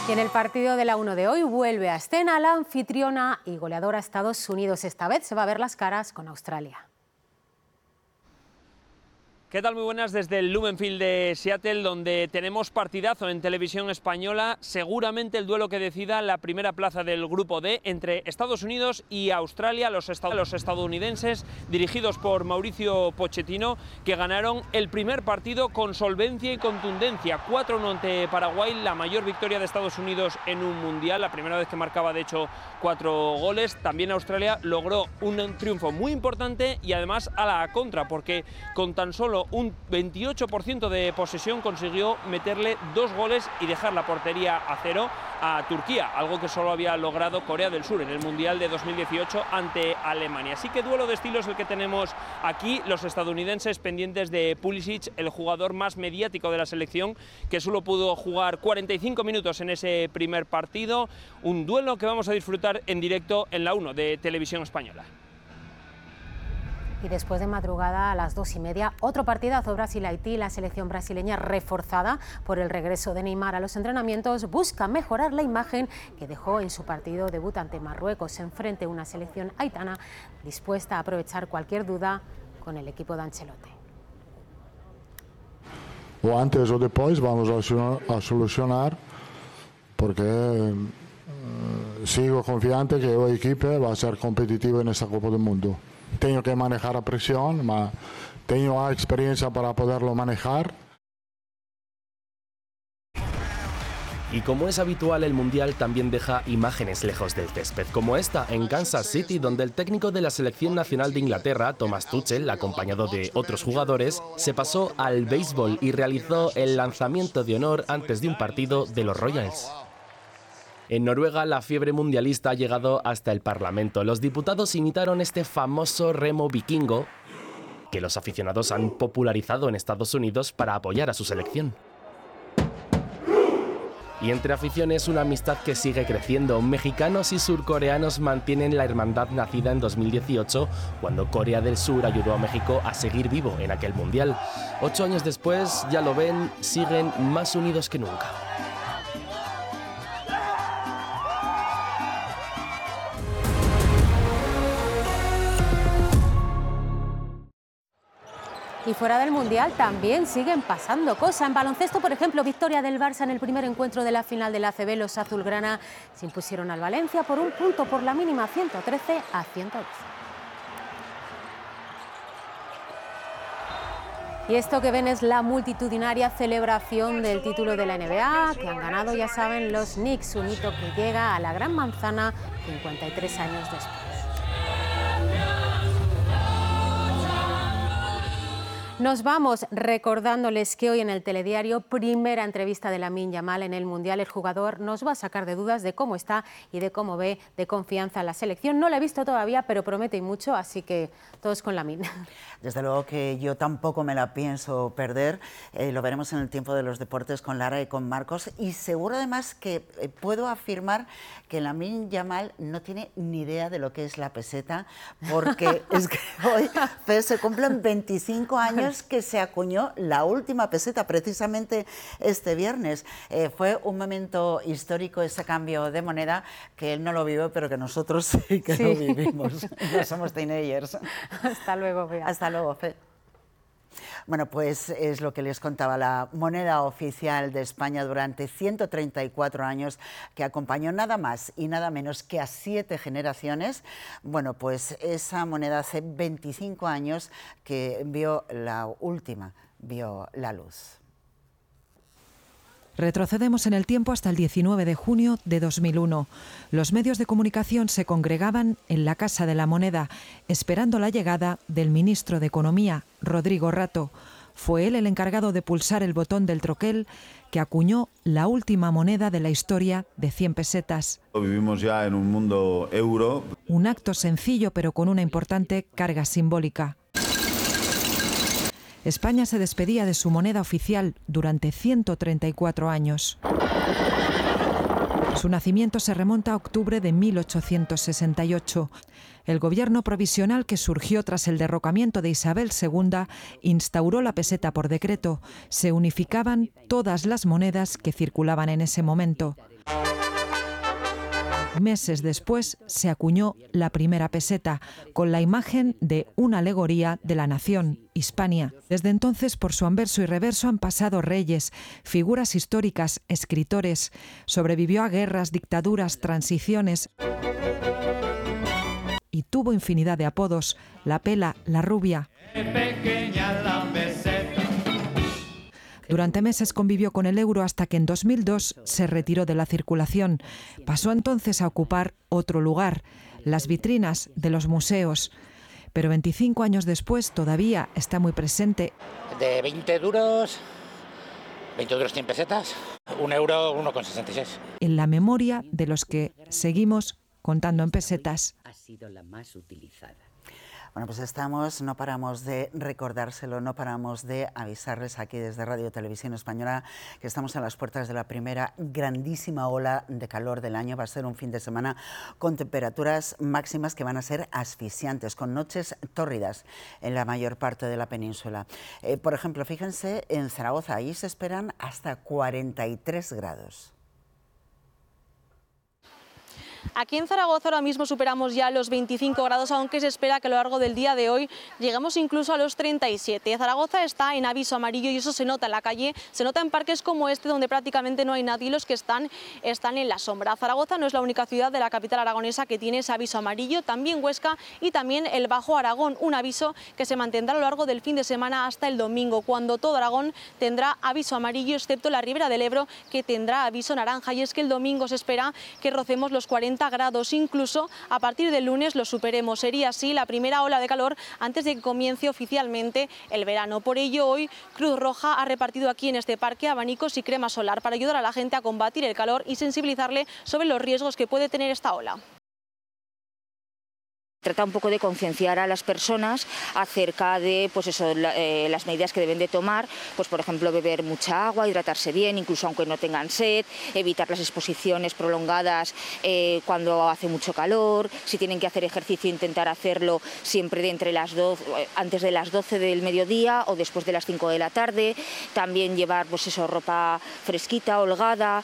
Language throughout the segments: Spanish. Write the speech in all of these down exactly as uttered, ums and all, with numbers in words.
Y en el partido de la uno de hoy vuelve a escena la anfitriona y goleadora Estados Unidos. Esta vez se va a ver las caras con Australia. ¿Qué tal? Muy buenas desde el Lumenfield de Seattle, donde tenemos partidazo en televisión española, seguramente el duelo que decida la primera plaza del grupo D entre Estados Unidos y Australia, los, estad los estadounidenses dirigidos por Mauricio Pochettino, que ganaron el primer partido con solvencia y contundencia, cuatro uno ante Paraguay, la mayor victoria de Estados Unidos en un mundial, la primera vez que marcaba de hecho cuatro goles. También Australia logró un triunfo muy importante y además a la contra, porque con tan solo un veintiocho por ciento de posesión consiguió meterle dos goles y dejar la portería a cero a Turquía, algo que solo había logrado Corea del Sur en el Mundial de dos mil dieciocho ante Alemania. Así que duelo de estilos el que tenemos aquí, los estadounidenses pendientes de Pulisic, el jugador más mediático de la selección, que solo pudo jugar cuarenta y cinco minutos en ese primer partido, un duelo que vamos a disfrutar en directo en la uno de Televisión Española. Y después de madrugada a las dos y media, otro partidazo Brasil-Haití. La selección brasileña, reforzada por el regreso de Neymar a los entrenamientos, busca mejorar la imagen que dejó en su partido debut ante Marruecos. Enfrente a una selección haitana dispuesta a aprovechar cualquier duda con el equipo de Ancelotti. O antes o después vamos a solucionar, porque eh, sigo confiante que el equipo va a ser competitivo en esta Copa del Mundo. Tengo que manejar la presión, pero tengo la experiencia para poderlo manejar. Y como es habitual, el Mundial también deja imágenes lejos del césped, como esta en Kansas City, donde el técnico de la selección nacional de Inglaterra, Thomas Tuchel, acompañado de otros jugadores, se pasó al béisbol y realizó el lanzamiento de honor antes de un partido de los Royals. En Noruega, la fiebre mundialista ha llegado hasta el Parlamento. Los diputados imitaron este famoso remo vikingo que los aficionados han popularizado en Estados Unidos para apoyar a su selección. Y entre aficiones, una amistad que sigue creciendo. Mexicanos y surcoreanos mantienen la hermandad nacida en dos mil dieciocho, cuando Corea del Sur ayudó a México a seguir vivo en aquel mundial. Ocho años después, ya lo ven, siguen más unidos que nunca. Y fuera del Mundial también siguen pasando cosas. En baloncesto, por ejemplo, victoria del Barça en el primer encuentro de la final del A C B. Los azulgrana se impusieron al Valencia por un punto por la mínima, ciento trece a ciento doce. Y esto que ven es la multitudinaria celebración del título de la N B A, que han ganado, ya saben, los Knicks, un hito que llega a la Gran Manzana cincuenta y tres años después. Nos vamos recordándoles que hoy en el telediario, primera entrevista de Lamine Yamal en el Mundial. El jugador nos va a sacar de dudas de cómo está y de cómo ve de confianza la selección. No la he visto todavía, pero promete y mucho, así que todos con Lamine. Desde luego que yo tampoco me la pienso perder. Eh, lo veremos en el tiempo de los deportes con Lara y con Marcos. Y seguro además que eh, puedo afirmar que Lamine Yamal no tiene ni idea de lo que es la peseta, porque es que hoy se cumplen veinticinco años que se acuñó la última peseta, precisamente este viernes. Eh, fue un momento histórico ese cambio de moneda, que él no lo vive, pero que nosotros sí que sí lo vivimos. No somos teenagers. Hasta luego, Bea. Hasta luego, Fe. Bueno, pues es lo que les contaba, la moneda oficial de España durante ciento treinta y cuatro años, que acompañó nada más y nada menos que a siete generaciones. Bueno, pues esa moneda hace veinticinco años que vio la última, vio la luz. Retrocedemos en el tiempo hasta el diecinueve de junio de dos mil uno. Los medios de comunicación se congregaban en la Casa de la Moneda, esperando la llegada del ministro de Economía, Rodrigo Rato. Fue él el encargado de pulsar el botón del troquel que acuñó la última moneda de la historia de cien pesetas. Vivimos ya en un mundo euro. Un acto sencillo, pero con una importante carga simbólica. España se despedía de su moneda oficial durante ciento treinta y cuatro años. Su nacimiento se remonta a octubre de mil ochocientos sesenta y ocho. El gobierno provisional, que surgió tras el derrocamiento de Isabel segunda, instauró la peseta por decreto. Se unificaban todas las monedas que circulaban en ese momento. Meses después se acuñó la primera peseta, con la imagen de una alegoría de la nación, Hispania. Desde entonces, por su anverso y reverso han pasado reyes, figuras históricas, escritores. Sobrevivió a guerras, dictaduras, transiciones y tuvo infinidad de apodos: la Pela, la Rubia. Durante meses convivió con el euro hasta que en dos mil dos se retiró de la circulación. Pasó entonces a ocupar otro lugar, las vitrinas de los museos. Pero veinticinco años después todavía está muy presente. De veinte duros, veinte duros cien pesetas, un euro uno con sesenta y seis. En la memoria de los que seguimos contando en pesetas. Ha sido la más utilizada. Bueno, pues estamos, no paramos de recordárselo, no paramos de avisarles aquí desde Radio Televisión Española que estamos a las puertas de la primera grandísima ola de calor del año. Va a ser un fin de semana con temperaturas máximas que van a ser asfixiantes, con noches tórridas en la mayor parte de la península. Eh, por ejemplo, fíjense, en Zaragoza, ahí se esperan hasta cuarenta y tres grados. Aquí en Zaragoza ahora mismo superamos ya los veinticinco grados, aunque se espera que a lo largo del día de hoy lleguemos incluso a los treinta y siete. Zaragoza está en aviso amarillo y eso se nota en la calle, se nota en parques como este donde prácticamente no hay nadie, los que están están en la sombra. Zaragoza no es la única ciudad de la capital aragonesa que tiene ese aviso amarillo, también Huesca y también el Bajo Aragón, un aviso que se mantendrá a lo largo del fin de semana hasta el domingo, cuando todo Aragón tendrá aviso amarillo, excepto la Ribera del Ebro, que tendrá aviso naranja. Y es que el domingo se espera que rocemos los cuarenta grados, incluso a partir del lunes lo superemos. Sería así la primera ola de calor antes de que comience oficialmente el verano. Por ello, hoy Cruz Roja ha repartido aquí en este parque abanicos y crema solar para ayudar a la gente a combatir el calor y sensibilizarle sobre los riesgos que puede tener esta ola. Trata un poco de concienciar a las personas acerca de pues eso, la, eh, las medidas que deben de tomar, pues por ejemplo beber mucha agua, hidratarse bien, incluso aunque no tengan sed, evitar las exposiciones prolongadas eh, cuando hace mucho calor, si tienen que hacer ejercicio intentar hacerlo siempre de entre las doce, antes de las doce del mediodía o después de las cinco de la tarde, también llevar pues eso, ropa fresquita, holgada.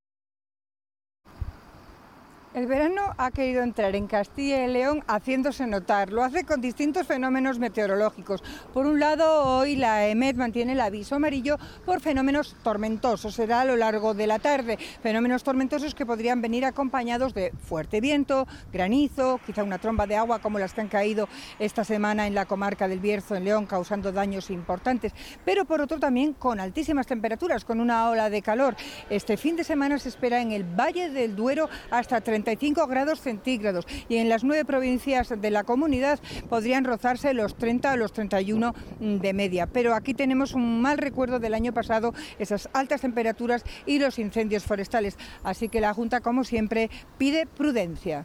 El verano ha querido entrar en Castilla y León haciéndose notar. Lo hace con distintos fenómenos meteorológicos. Por un lado, hoy la EMET mantiene el aviso amarillo por fenómenos tormentosos. Será a lo largo de la tarde. Fenómenos tormentosos que podrían venir acompañados de fuerte viento, granizo, quizá una tromba de agua como las que han caído esta semana en la comarca del Bierzo, en León, causando daños importantes. Pero por otro también con altísimas temperaturas, con una ola de calor. Este fin de semana se espera en el Valle del Duero hasta treinta y cinco grados centígrados y en las nueve provincias de la comunidad podrían rozarse los treinta o los treinta y uno de media. Pero aquí tenemos un mal recuerdo del año pasado, esas altas temperaturas y los incendios forestales. Así que la Junta, como siempre, pide prudencia.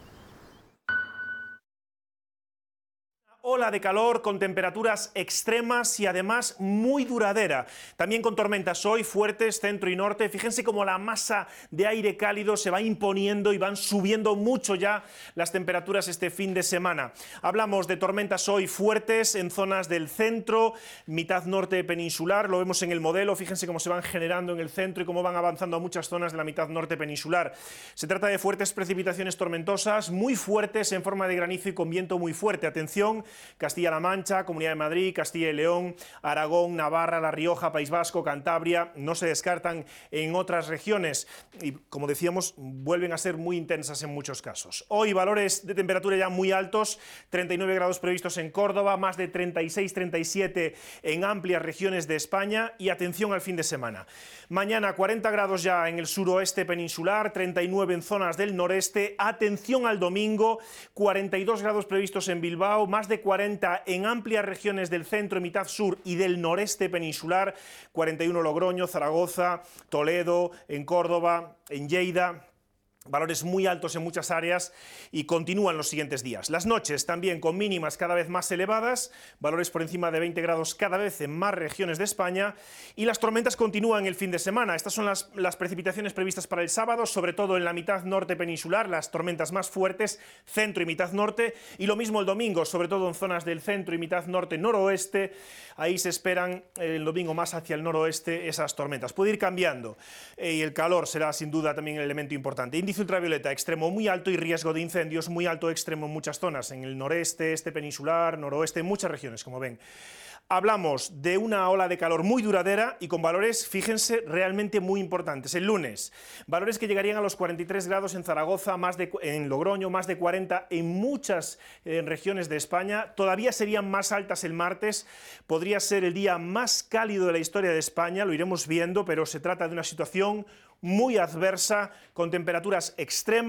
Ola de calor con temperaturas extremas y además muy duradera. También con tormentas hoy fuertes, centro y norte. Fíjense cómo la masa de aire cálido se va imponiendo y van subiendo mucho ya las temperaturas este fin de semana. Hablamos de tormentas hoy fuertes en zonas del centro, mitad norte peninsular. Lo vemos en el modelo. Fíjense cómo se van generando en el centro y cómo van avanzando a muchas zonas de la mitad norte peninsular. Se trata de fuertes precipitaciones tormentosas, muy fuertes en forma de granizo y con viento muy fuerte. Atención, Castilla-La Mancha, Comunidad de Madrid, Castilla y León, Aragón, Navarra, La Rioja, País Vasco, Cantabria, no se descartan en otras regiones y, como decíamos, vuelven a ser muy intensas en muchos casos. Hoy valores de temperatura ya muy altos, treinta y nueve grados previstos en Córdoba, más de treinta y seis, treinta y siete en amplias regiones de España y atención al fin de semana. Mañana cuarenta grados ya en el suroeste peninsular, treinta y nueve en zonas del noreste, atención al domingo, cuarenta y dos grados previstos en Bilbao, más de cuarenta en amplias regiones del centro, mitad sur y del noreste peninsular, cuarenta y uno Logroño, Zaragoza, Toledo, en Córdoba, en Lleida. Valores muy altos en muchas áreas y continúan los siguientes días. Las noches también con mínimas cada vez más elevadas, valores por encima de veinte grados cada vez en más regiones de España, y las tormentas continúan el fin de semana. Estas son las, las precipitaciones previstas para el sábado, sobre todo en la mitad norte peninsular, las tormentas más fuertes, centro y mitad norte, y lo mismo el domingo, sobre todo en zonas del centro y mitad norte noroeste. Ahí se esperan el domingo más hacia el noroeste esas tormentas. Puede ir cambiando eh, y el calor será sin duda también el elemento importante. Índice ultravioleta extremo muy alto y riesgo de incendios muy alto extremo en muchas zonas, en el noreste, este peninsular, noroeste, en muchas regiones, como ven. Hablamos de una ola de calor muy duradera y con valores, fíjense, realmente muy importantes. El lunes, valores que llegarían a los cuarenta y tres grados en Zaragoza, más de, en Logroño, más de cuarenta en muchas eh, regiones de España. Todavía serían más altas el martes, podría ser el día más cálido de la historia de España, lo iremos viendo, pero se trata de una situación muy adversa, con temperaturas extremas.